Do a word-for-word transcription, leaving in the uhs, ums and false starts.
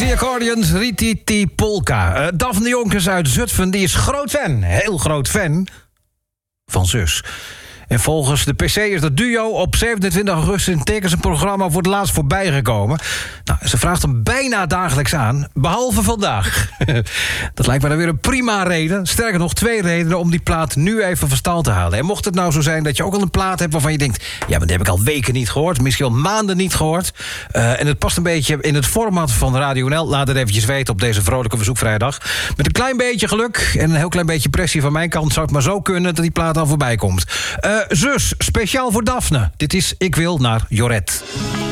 Dixie Accordions, Rititi Polka. Uh, Daphne Jonkers uit Zutphen, die is groot fan, heel groot fan van Zus. En volgens de P C is dat duo op zevenentwintig augustus... in tekens een programma voor het laatst voorbij gekomen. Nou, ze vraagt hem bijna dagelijks aan, behalve vandaag. Dat lijkt me dan weer een prima reden. Sterker nog, twee redenen om die plaat nu even van stal te halen. En mocht het nou zo zijn dat je ook al een plaat hebt waarvan je denkt... ja, maar die heb ik al weken niet gehoord, misschien al maanden niet gehoord... Uh, en het past een beetje in het format van Radio N L... laat het eventjes weten op deze vrolijke verzoekvrijdag. Met een klein beetje geluk en een heel klein beetje pressie van mijn kant... zou het maar zo kunnen dat die plaat al voorbij komt. Uh, Zus, speciaal voor Daphne. Dit is Ik Wil naar Joret.